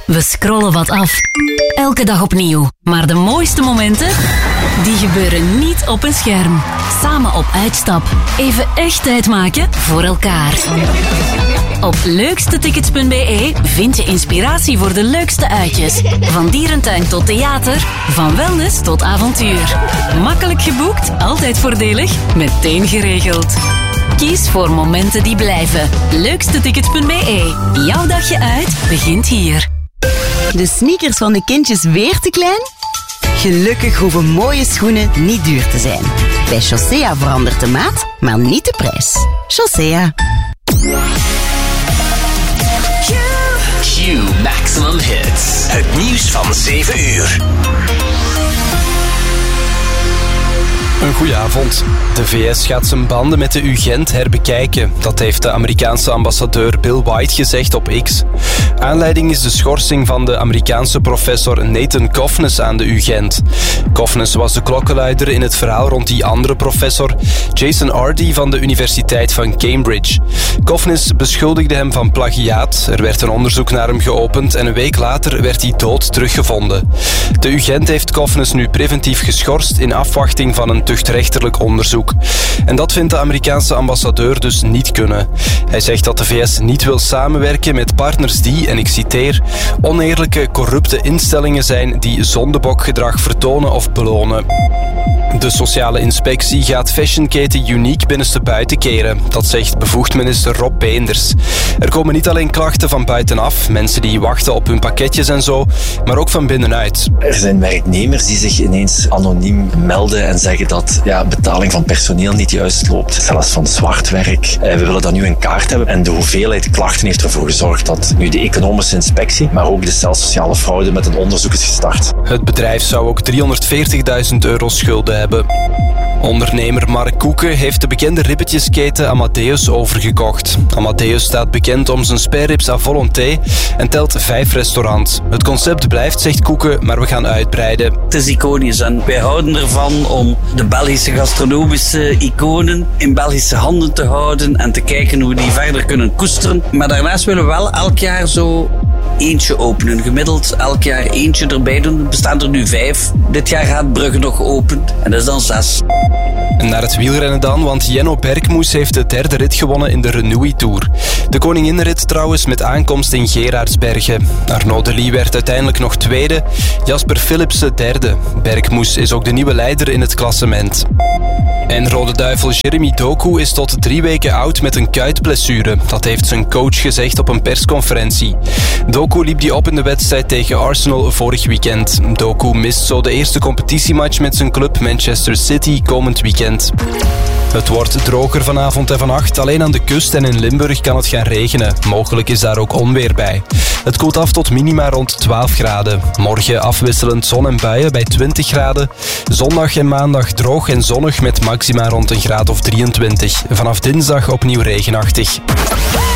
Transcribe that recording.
We scrollen wat af. Elke dag opnieuw. Maar de mooiste momenten, die gebeuren niet op een scherm. Samen op uitstap. Even echt tijd maken voor elkaar. Op leukstetickets.be vind je inspiratie voor de leukste uitjes. Van dierentuin tot theater, van wellness tot avontuur. Makkelijk geboekt, altijd voordelig, meteen geregeld. Kies voor momenten die blijven. Leukstetickets.be. Jouw dagje uit begint hier. De sneakers van de kindjes weer te klein? Gelukkig hoeven mooie schoenen niet duur te zijn. Bij Chaussea verandert de maat, maar niet de prijs. Chaussea. Q Maximum Hits. Het nieuws van 7 uur. Een goeie avond. De VS gaat zijn banden met de UGent herbekijken. Dat heeft de Amerikaanse ambassadeur Bill White gezegd op X. Aanleiding is de schorsing van de Amerikaanse professor Nathan Kofnes aan de UGent. Kofnes was de klokkenluider in het verhaal rond die andere professor, Jason Ardy van de Universiteit van Cambridge. Kofnes beschuldigde hem van plagiaat. Er werd een onderzoek naar hem geopend en een week later werd hij dood teruggevonden. De UGent heeft Kofnes nu preventief geschorst in afwachting van een tuchtrechterlijk onderzoek. En dat vindt de Amerikaanse ambassadeur dus niet kunnen. Hij zegt dat de VS niet wil samenwerken met partners die, en ik citeer, oneerlijke, corrupte instellingen zijn die zondebokgedrag vertonen of belonen. De sociale inspectie gaat fashionketen Unique binnenstebuiten keren. Dat zegt bevoegd minister Rob Beenders. Er komen niet alleen klachten van buitenaf, mensen die wachten op hun pakketjes en zo, maar ook van binnenuit. Er zijn werknemers die zich ineens anoniem melden en zeggen dat betaling van personeel niet juist loopt. Zelfs van zwart werk. We willen dat nu in kaart hebben. En de hoeveelheid klachten heeft ervoor gezorgd dat nu de economische inspectie, maar ook de cel sociale fraude met een onderzoek is gestart. Het bedrijf zou ook €340.000 schulden hebben. Ondernemer Mark Koeken heeft de bekende ribbetjesketen Amadeus overgekocht. Amadeus staat bekend om zijn spareribs à volonté en telt 5 restaurants. Het concept blijft, zegt Koeken, maar we gaan uitbreiden. Het is iconisch en wij houden ervan om de Belgische gastronomische iconen in Belgische handen te houden en te kijken hoe we die verder kunnen koesteren. Maar daarnaast willen we wel elk jaar zo eentje openen. Gemiddeld elk jaar eentje erbij doen. Er bestaan er nu 5. Dit jaar gaat Brugge nog open en dat is dan 6. En naar het wielrennen dan, want Jenno Berkmoes heeft de 3e rit gewonnen in de Renui Tour. De koninginrit trouwens met aankomst in Gerardsbergen. Arnaud Delis werd uiteindelijk nog 2e, Jasper Philipsen 3e. Berkmoes is ook de nieuwe leider in het klassement. En Rode Duivel Jeremy Doku is tot 3 weken oud met een kuitblessure. Dat heeft zijn coach gezegd op een persconferentie. Doku liep die op in de wedstrijd tegen Arsenal vorig weekend. Doku mist zo de eerste competitiematch met zijn club Manchester City komend weekend. Het wordt droger vanavond en vannacht. Alleen aan de kust en in Limburg kan het gaan regenen. Mogelijk is daar ook onweer bij. Het koelt af tot minima rond 12 graden. Morgen afwisselend zon en buien bij 20 graden. Zondag en maandag droog en zonnig met maxima rond een graad of 23. Vanaf dinsdag opnieuw regenachtig.